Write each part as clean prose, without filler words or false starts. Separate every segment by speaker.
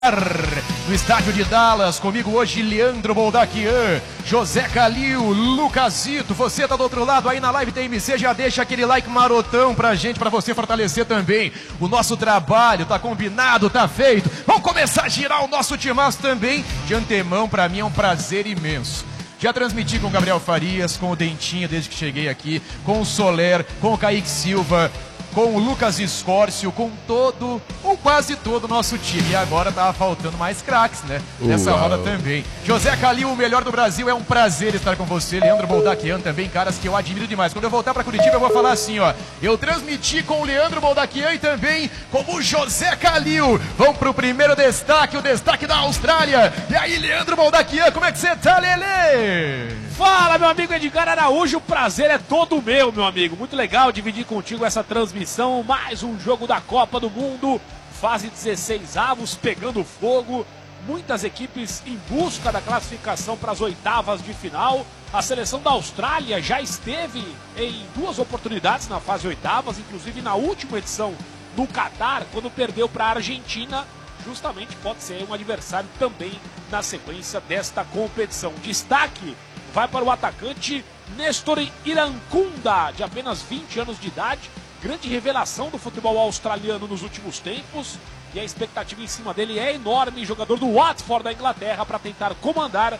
Speaker 1: No estádio de Dallas, comigo hoje Leandro Boldaquian, José Calil, Lucasito. Você tá do outro lado aí na live TMC, já deixa aquele like marotão pra gente, pra você fortalecer também o nosso trabalho. Tá combinado, tá feito. Vamos começar a girar o nosso timaço também. De antemão, pra mim é um prazer imenso. Já transmiti com o Gabriel Farias, com o Dentinho desde que cheguei aqui, com o Soler, com o Kaique Silva, com o Lucas Escórcio, com todo, ou quase todo o nosso time. E agora tava faltando mais craques, né? Nessa roda também. José Calil, o melhor do Brasil, é um prazer estar com você. Leandro Boldaquian também, caras que eu admiro demais. Quando eu voltar pra Curitiba, eu vou falar assim, ó. Eu transmiti com o Leandro Boldaquian e também com o José Calil. Vamos pro primeiro destaque, o destaque da Austrália. E aí, Leandro Boldaquian, como é que você tá, Lelê?
Speaker 2: Fala, meu amigo Edgar Araújo, o prazer é todo meu, meu amigo. Muito legal dividir contigo essa transmissão, mais um jogo da Copa do Mundo, fase 16 avos, pegando fogo, muitas equipes em busca da classificação para as oitavas de final. A seleção da Austrália já esteve em duas oportunidades na fase oitavas, inclusive na última edição no Catar, quando perdeu para a Argentina. Justamente pode ser um adversário também na sequência desta competição. Destaque vai para o atacante Nestor Irankunda, de apenas 20 anos de idade, grande revelação do futebol australiano nos últimos tempos, e a expectativa em cima dele é enorme, jogador do Watford da Inglaterra, para tentar comandar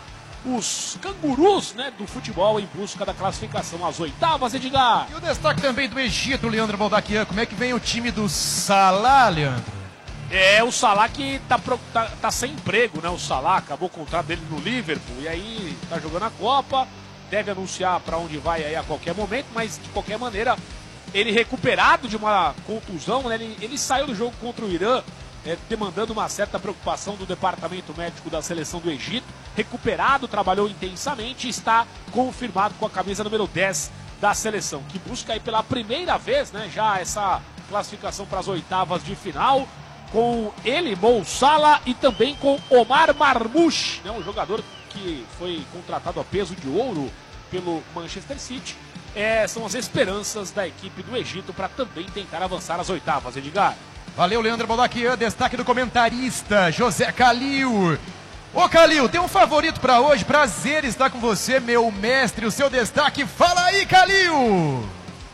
Speaker 2: os cangurus, né, do futebol em busca da classificação às oitavas, Edgar.
Speaker 1: E o destaque também do Egito, Leandro Boldaquian, como é que vem o time do Salah, Leandro?
Speaker 2: É, o Salah que tá sem emprego, né? O Salah acabou o contrato dele no Liverpool e aí tá jogando a Copa, deve anunciar para onde vai aí a qualquer momento, mas de qualquer maneira, ele recuperado de uma contusão, né? Ele saiu do jogo contra o Irã, demandando uma certa preocupação do departamento médico da seleção do Egito, recuperado, trabalhou intensamente e está confirmado com a camisa número 10 da seleção, que busca aí pela primeira vez, né, já essa classificação para as oitavas de final, com ele, Mo Salah, e também com Omar Marmoush, né, um jogador que foi contratado a peso de ouro pelo Manchester City. São as esperanças da equipe do Egito para também tentar avançar às oitavas, Edgar.
Speaker 1: Valeu, Leandro Boldaquian, destaque do comentarista José Calil. Ô Calil, tem um favorito para hoje? Prazer estar com você, meu mestre, o seu destaque. Fala aí, Calil!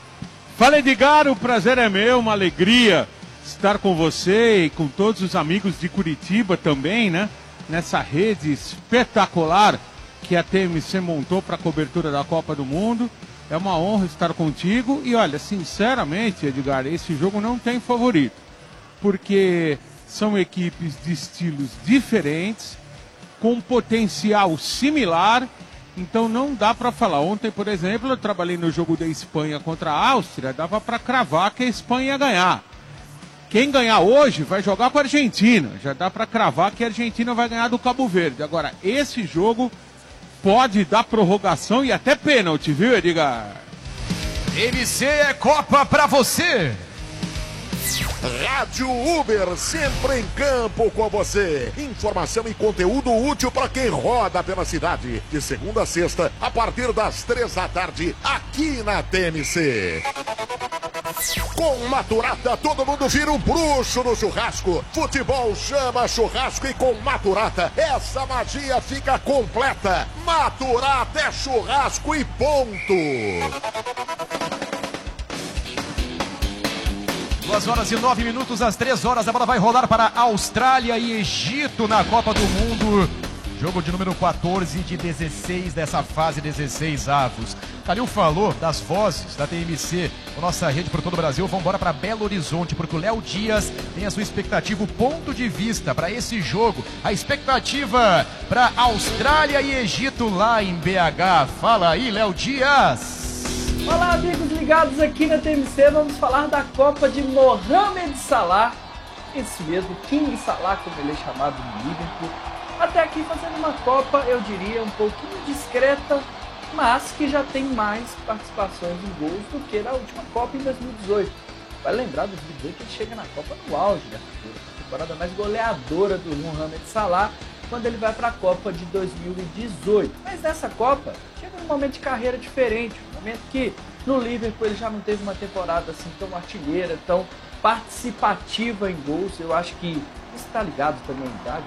Speaker 3: Fala, Edgar, o prazer é meu, uma alegria estar com você e com todos os amigos de Curitiba também, né? Nessa rede espetacular que a TMC montou para a cobertura da Copa do Mundo. É uma honra estar contigo e olha, sinceramente, Edgar, esse jogo não tem favorito, porque são equipes de estilos diferentes, com potencial similar, então não dá para falar. Ontem, por exemplo, eu trabalhei no jogo da Espanha contra a Áustria, dava para cravar que a Espanha ia ganhar. Quem ganhar hoje vai jogar com a Argentina. Já dá para cravar que a Argentina vai ganhar do Cabo Verde. Agora, esse jogo pode dar prorrogação e até pênalti, viu, Edgar?
Speaker 1: MC é Copa pra você!
Speaker 4: Rádio Uber, sempre em campo com você. Informação e conteúdo útil para quem roda pela cidade. De segunda a sexta, a partir das 3 da tarde, aqui na TMC. Com Maturata, todo mundo vira um bruxo no churrasco. Futebol chama churrasco e com Maturata, essa magia fica completa. Maturata é churrasco e ponto.
Speaker 1: 2h09, às 3 horas, a bola vai rolar para Austrália e Egito na Copa do Mundo. Jogo de número 14 de 16 dessa fase 16 avos. Calil falou das vozes da TMC, a nossa rede por todo o Brasil. Vamos embora para Belo Horizonte, porque o Léo Dias tem a sua expectativa, o ponto de vista para esse jogo. A expectativa para Austrália e Egito lá em BH. Fala aí, Léo Dias.
Speaker 5: Olá, amigos ligados aqui na TMC, vamos falar da Copa de Mohamed Salah, esse mesmo, King Salah, como ele é chamado no Liverpool. Até aqui fazendo uma Copa, eu diria, um pouquinho discreta, mas que já tem mais participações em gols do que na última Copa em 2018. Vai lembrar, 2018 ele chega na Copa no auge da temporada mais goleadora do Mohamed Salah, quando ele vai para a Copa de 2018. Mas nessa Copa, chega num momento de carreira diferente, um momento que no Liverpool ele já não teve uma temporada assim tão artilheira, tão participativa em gols. Eu acho que Você tá ligado também, tá?